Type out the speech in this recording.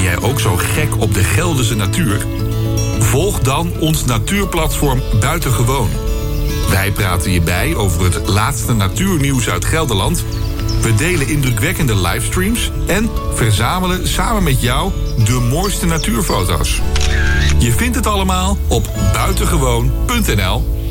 jij ook zo gek op de Gelderse natuur? Volg dan ons natuurplatform Buitengewoon. Wij praten je bij over het laatste natuurnieuws uit Gelderland. We delen indrukwekkende livestreams en verzamelen samen met jou de mooiste natuurfoto's. Je vindt het allemaal op buitengewoon.nl.